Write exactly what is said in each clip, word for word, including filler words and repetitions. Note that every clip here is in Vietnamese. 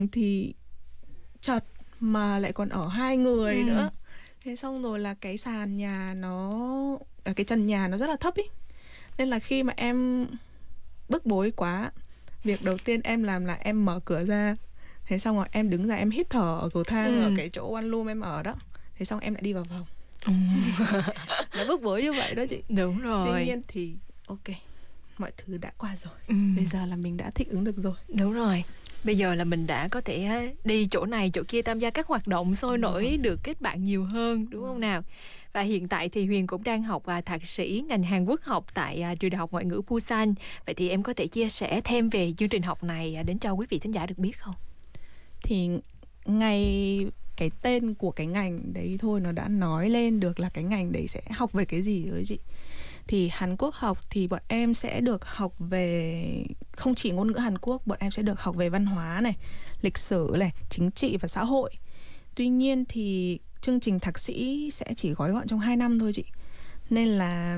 thì chật mà lại còn ở hai người Ừ. nữa. Thế xong rồi là cái sàn nhà nó à, cái trần nhà nó rất là thấp ý. Nên là khi mà em bức bối quá, việc đầu tiên em làm là em mở cửa ra. Thế xong rồi em đứng ra em hít thở ở cầu thang Ừ. ở cái chỗ one room em ở đó. Thế xong em lại đi vào phòng. Ừ. Nó bức bối như vậy đó chị. Đúng rồi. Tuy nhiên thì ok, mọi thứ đã qua rồi. Ừ. Bây giờ là mình đã thích ứng được rồi. Đúng rồi. Bây giờ là mình đã có thể đi chỗ này chỗ kia, tham gia các hoạt động sôi nổi, được kết bạn nhiều hơn, đúng không nào? Và hiện tại thì Huyền cũng đang học à, thạc sĩ ngành Hàn Quốc học tại à, trường đại học ngoại ngữ Busan. Vậy thì em có thể chia sẻ thêm về chương trình học này à, đến cho quý vị thính giả được biết không? Thì ngay cái tên của cái ngành đấy thôi nó đã nói lên được là cái ngành đấy sẽ học về cái gì rồi chị. Thì Hàn Quốc học thì bọn em sẽ được học về không chỉ ngôn ngữ Hàn Quốc, bọn em sẽ được học về văn hóa này, lịch sử này, chính trị và xã hội. Tuy nhiên thì chương trình thạc sĩ sẽ chỉ gói gọn trong hai năm thôi chị. Nên là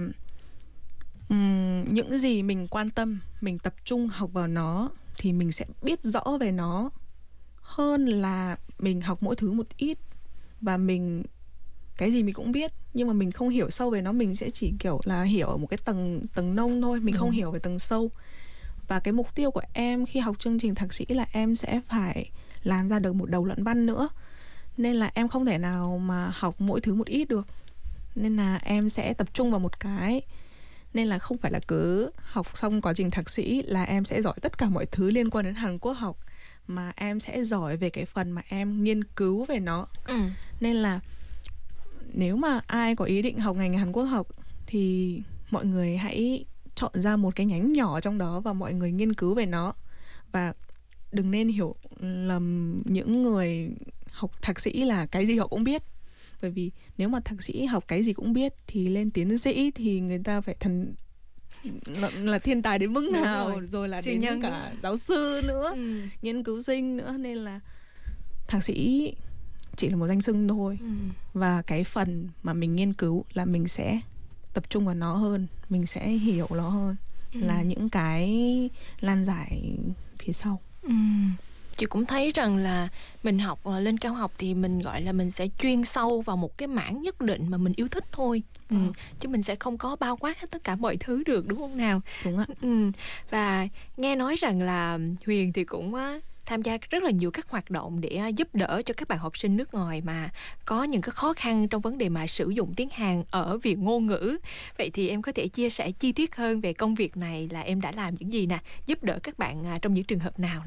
um, những gì mình quan tâm, mình tập trung học vào nó thì mình sẽ biết rõ về nó hơn là mình học mỗi thứ một ít và mình cái gì mình cũng biết nhưng mà mình không hiểu sâu về nó, mình sẽ chỉ kiểu là hiểu ở một cái tầng tầng nông thôi, mình Đúng. không hiểu về tầng sâu. Và cái mục tiêu của em khi học chương trình thạc sĩ là em sẽ phải làm ra được một đầu luận văn nữa. Nên là em không thể nào mà học mỗi thứ một ít được. Nên là em sẽ tập trung vào một cái. Nên là không phải là cứ học xong quá trình thạc sĩ là em sẽ giỏi tất cả mọi thứ liên quan đến Hàn Quốc học, mà em sẽ giỏi về cái phần mà em nghiên cứu về nó. Ừ. Nên là nếu mà ai có ý định học ngành Hàn Quốc học thì mọi người hãy chọn ra một cái nhánh nhỏ trong đó và mọi người nghiên cứu về nó. Và đừng nên hiểu lầm những người học thạc sĩ là cái gì họ cũng biết. Bởi vì nếu mà thạc sĩ học cái gì cũng biết thì lên tiến sĩ thì người ta phải thần là, là thiên tài đến mức nào, rồi. rồi là Siêu đến nhân cả nữa. giáo sư nữa, Ừ. nghiên cứu sinh nữa. Nên là thạc sĩ chỉ là một danh xưng thôi. Ừ. Và cái phần mà mình nghiên cứu là mình sẽ tập trung vào nó hơn, mình sẽ hiểu nó hơn Ừ. là những cái lan giải phía sau. Ừ. Chị cũng thấy rằng là mình học uh, lên cao học thì mình gọi là mình sẽ chuyên sâu vào một cái mảng nhất định mà mình yêu thích thôi. Ừ. Ừ. Chứ mình sẽ không có bao quát hết tất cả mọi thứ được, đúng không nào? Đúng ạ. Ừ. Và nghe nói rằng là Huyền thì cũng uh, tham gia rất là nhiều các hoạt động để uh, giúp đỡ cho các bạn học sinh nước ngoài mà có những cái khó khăn trong vấn đề mà sử dụng tiếng Hàn ở việc ngôn ngữ. Vậy thì em có thể chia sẻ chi tiết hơn về công việc này, là em đã làm những gì nè, giúp đỡ các bạn uh, trong những trường hợp nào nè?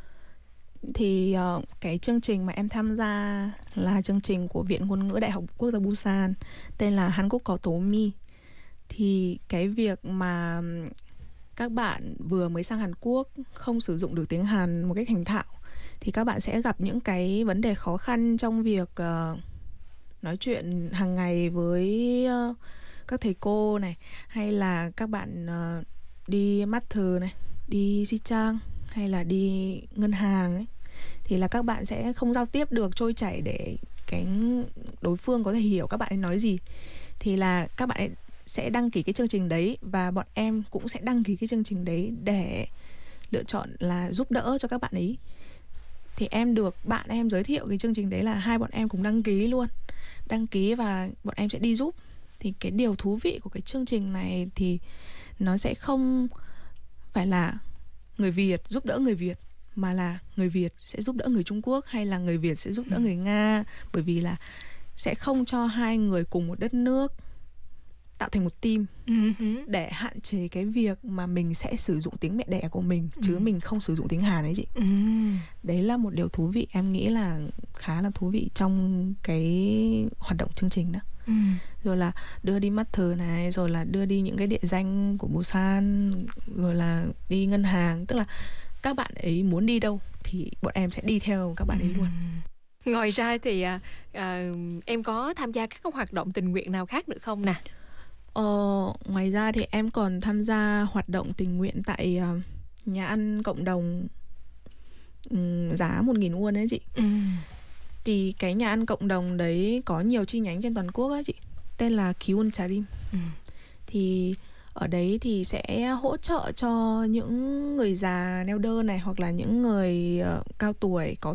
Thì uh, cái chương trình mà em tham gia là chương trình của Viện Ngôn ngữ Đại học Quốc gia Busan, tên là Hàn Quốc có Tố Mi. Thì cái việc mà các bạn vừa mới sang Hàn Quốc không sử dụng được tiếng Hàn một cách thành thạo thì các bạn sẽ gặp những cái vấn đề khó khăn trong việc uh, nói chuyện hàng ngày với uh, các thầy cô này, hay là các bạn uh, đi master này, đi si trang hay là đi ngân hàng ấy, thì là các bạn sẽ không giao tiếp được trôi chảy để cái đối phương có thể hiểu các bạn ấy nói gì. Thì là các bạn ấy sẽ đăng ký cái chương trình đấy và bọn em cũng sẽ đăng ký cái chương trình đấy để lựa chọn là giúp đỡ cho các bạn ấy. Thì em được bạn em giới thiệu cái chương trình đấy, là hai bọn em cùng đăng ký luôn. Đăng ký và bọn em sẽ đi giúp. Thì cái điều thú vị của cái chương trình này thì nó sẽ không phải là người Việt giúp đỡ người Việt, mà là người Việt sẽ giúp đỡ người Trung Quốc, hay là người Việt sẽ giúp đỡ người Nga. Bởi vì là sẽ không cho hai người cùng một đất nước tạo thành một team, Uh-huh. để hạn chế cái việc mà mình sẽ sử dụng tiếng mẹ đẻ của mình chứ Ừ. mình không sử dụng tiếng Hàn ấy chị. Ừ. Đấy là một điều thú vị, em nghĩ là khá là thú vị trong cái hoạt động chương trình đó. Ừ. Rồi là đưa đi master này, rồi là đưa đi những cái địa danh của Busan, rồi là đi ngân hàng. Tức là các bạn ấy muốn đi đâu thì bọn em sẽ đi theo các bạn ấy luôn. Ngoài ra thì à, à, em có tham gia các hoạt động tình nguyện nào khác nữa không nè? Ờ, ngoài ra thì em còn tham gia hoạt động tình nguyện tại uh, nhà ăn cộng đồng um, giá một nghìn won đấy chị. Ừ. Thì cái nhà ăn cộng đồng đấy có nhiều chi nhánh trên toàn quốc á chị, tên là Kiun Charim. Ừ. Thì Ở đấy thì sẽ hỗ trợ cho những người già neo đơn này, hoặc là những người ờ, cao tuổi có